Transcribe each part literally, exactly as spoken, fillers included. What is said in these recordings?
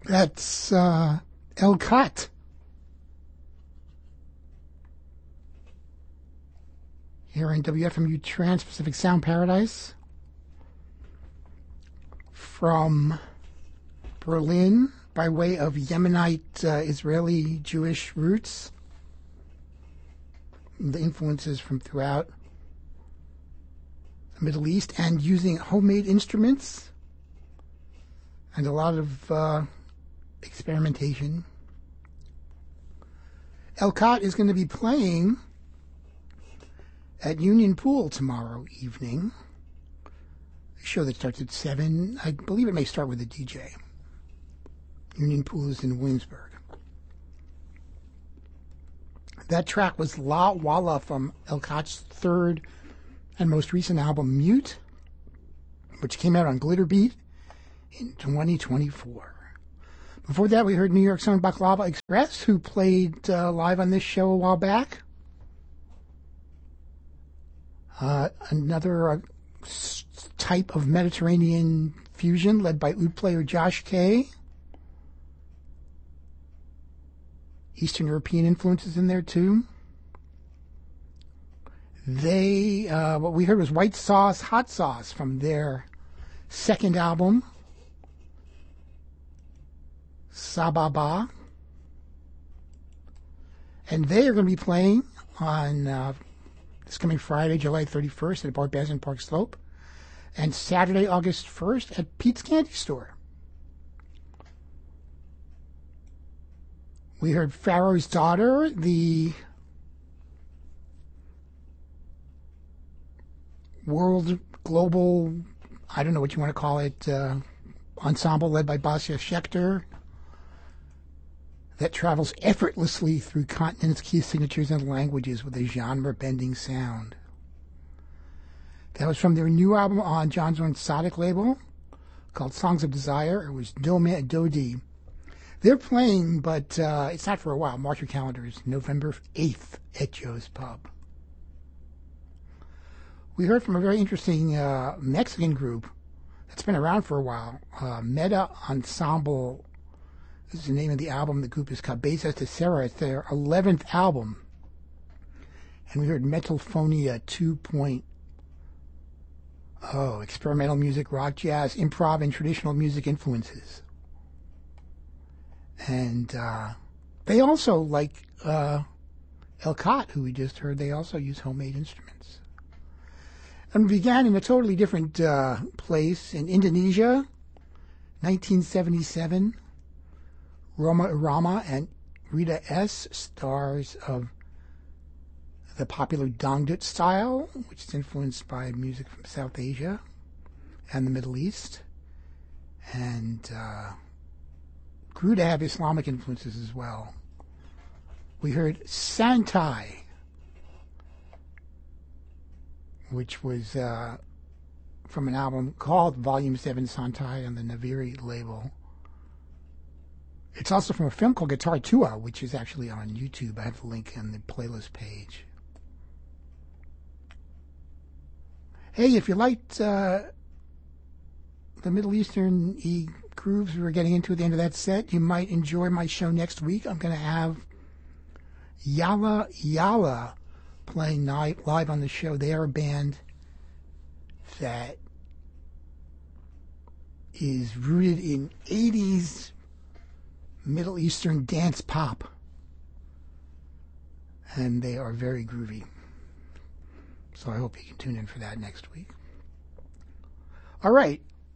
That's uh, El Cut. Here on W F M U Trans-Pacific Sound Paradise. From Berlin, by way of Yemenite uh, Israeli Jewish roots. The influences from throughout the Middle East, and using homemade instruments and a lot of uh, experimentation. El Cut is going to be playing at Union Pool tomorrow evening. A show that starts at seven. I believe it may start with a D J. Union Pool is in Williamsburg. That track was La Walla from El Cut's third and most recent album, Mute, which came out on Glitterbeat in twenty twenty-four. Before that, we heard New York's own Baklava Express, who played uh, live on this show a while back. Uh, another uh, s- type of Mediterranean fusion led by oud player Josh K. Eastern European influences in there too. They, uh, what we heard was White Sauce, Hot Sauce from their second album, Sababa. And they are going to be playing on uh, this coming Friday, July thirty-first at Art Bassin Park Slope, and Saturday, August first at Pete's Candy Store. We heard Pharaoh's Daughter, the world, global, I don't know what you want to call it, uh, ensemble led by Basia Schechter that travels effortlessly through continents, key signatures, and languages with a genre-bending sound. That was from their new album on John Zorn's Sonic label called Songs of Desire. It was Doma Dodi. They're playing, but uh, it's not for a while. Mark your calendars. November eighth at Joe's Pub. We heard from a very interesting uh, Mexican group that's been around for a while. Uh, Meta Ensemble is the name of the album. The group is Cabezas de Cera. It's their eleventh album. And we heard Metalphonia two point oh, experimental music, rock, jazz, improv, and traditional music influences. And uh, they also, like uh, El Cut, who we just heard, they also use homemade instruments. And began in a totally different uh, place in Indonesia, nineteen seventy-seven. Roma Irama and Rita S., stars of the popular Dangdut style, which is influenced by music from South Asia and the Middle East. And uh, grew to have Islamic influences as well. We heard Santai, which was uh, from an album called Volume seven Santai on the Naviri label. It's also from a film called Guitar Tua, which is actually on YouTube. I have the link on the playlist page. Hey, if you liked uh, the Middle Eastern e grooves we were getting into at the end of that set, you might enjoy my show next week. I'm going to have Yala Yala playing live on the show. They are a band that is rooted in eighties Middle Eastern dance pop, and they are very groovy. So I hope you can tune in for that next week. All right.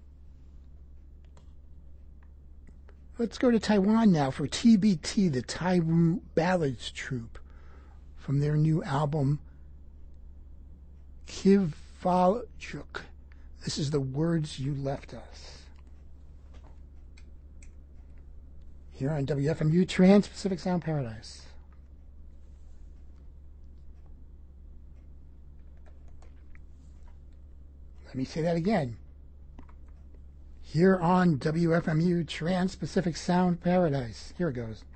Let's go to Taiwan now for T B T, the Taiwu Ballads Troupe, from their new album, Kivaljuk. This is The Words You Left Us. Here on W F M U Trans-Pacific Sound Paradise. Let me say that again. Here on W F M U Trans-Pacific Sound Paradise. Here it goes.